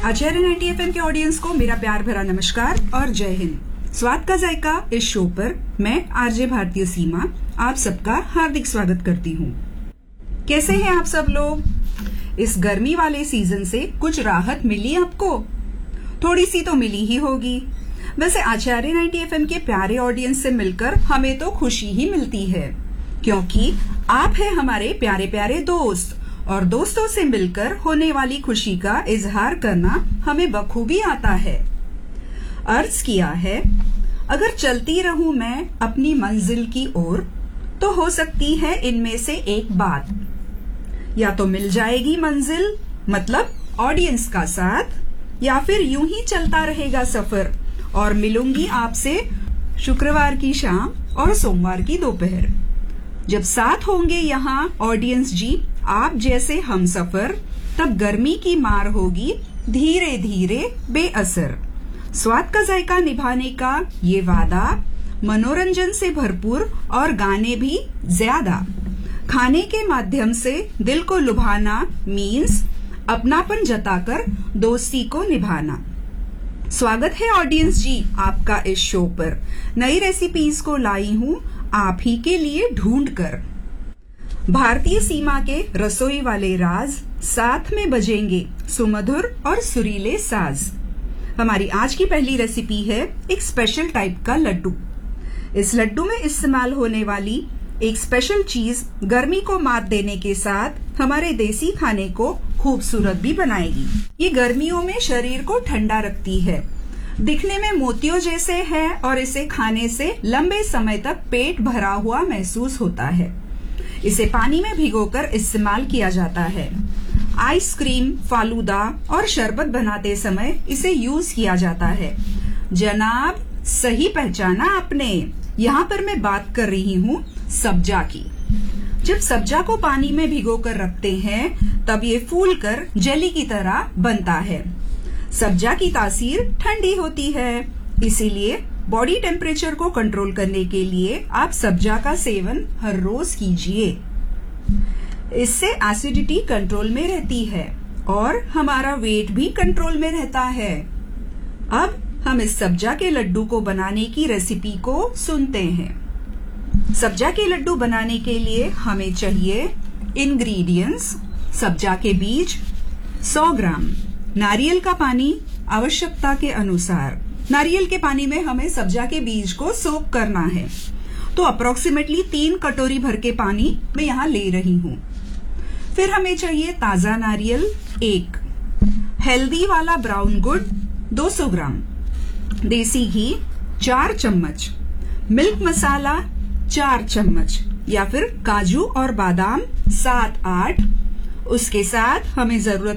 आचार्य 90 FM के audience को मेरा प्यार भरा नमस्कार और जय हिंद। स्वाद का जायका इस शो पर मैं आरजे भारतीय सीमा आप सबका हार्दिक स्वागत करती हूँ। कैसे हैं आप सब लोग? इस गर्मी वाले सीजन से कुछ राहत मिली आपको? थोड़ी सी तो मिली ही होगी। वैसे आचार्य 90 FM के प्यारे ऑडियंस से मिलकर हमें तो खुशी ही मिलती है, क्योंकि आप हैं हमारे प्यारे प्यारे दोस्त और दोस्तों से मिलकर होने वाली खुशी का इजहार करना हमें बखूबी आता है। अर्ज किया है, अगर चलती रहूं मैं अपनी मंजिल की ओर तो हो सकती है इनमें से एक बात, या तो मिल जाएगी मंजिल मतलब ऑडियंस का साथ, या फिर यूं ही चलता रहेगा सफर और मिलूंगी आपसे शुक्रवार की शाम और सोमवार की दोपहर। जब साथ होंगे यहाँ ऑडियंस जी आप जैसे हम सफर, तब गर्मी की मार होगी धीरे धीरे बेअसर। स्वाद का जायका निभाने का ये वादा, मनोरंजन से भरपूर और गाने भी ज्यादा। खाने के माध्यम से दिल को लुभाना मीन्स अपनापन जताकर दोस्ती को निभाना। स्वागत है ऑडियंस जी आपका इस शो पर। नई रेसिपीज को लाई हूँ आप ही के लिए ढूंढ कर। भारतीय सीमा के रसोई वाले राज साथ में बजेंगे सुमधुर और सुरीले साज। हमारी आज की पहली रेसिपी है एक स्पेशल टाइप का लड्डू। इस लड्डू में इस्तेमाल होने वाली एक स्पेशल चीज गर्मी को मात देने के साथ हमारे देसी खाने को खूबसूरत भी बनाएगी। ये गर्मियों में शरीर को ठंडा रखती है, दिखने में मोतियों जैसे है और इसे खाने से लंबे समय तक पेट भरा हुआ महसूस होता है। इसे पानी में भिगोकर इस्तेमाल किया जाता है। आइसक्रीम, फालूदा और शरबत बनाते समय इसे यूज किया जाता है। जनाब सही पहचाना आपने, यहाँ पर मैं बात कर रही हूँ सब्जा की। जब सब्जा को पानी में भिगोकर रखते हैं तब ये फूलकर जेली की तरह बनता है। सब्जा की तासीर ठंडी होती है, इसीलिए बॉडी टेम्परेचर को कंट्रोल करने के लिए आप सब्जा का सेवन हर रोज कीजिए। इससे एसिडिटी कंट्रोल में रहती है और हमारा वेट भी कंट्रोल में रहता है। अब हम इस सब्जा के लड्डू को बनाने की रेसिपी को सुनते हैं। सब्जा के लड्डू बनाने के लिए हमें चाहिए इंग्रेडिएंट्स: सब्जा के बीज 100 ग्राम, नारियल का पानी आवश्यकता के अनुसार। नारियल के पानी में हमें सब्जा के बीज को सोक करना है, तो अप्रोक्सीमेटली 3 कटोरी भर के पानी मैं यहाँ ले रही हूँ। फिर हमें चाहिए ताजा नारियल 1, हेल्दी वाला ब्राउन गुड़ 200 ग्राम, देसी घी 4 चम्मच, मिल्क मसाला 4 चम्मच या फिर काजू और बादाम 7-8। उसके साथ हमें जरूरत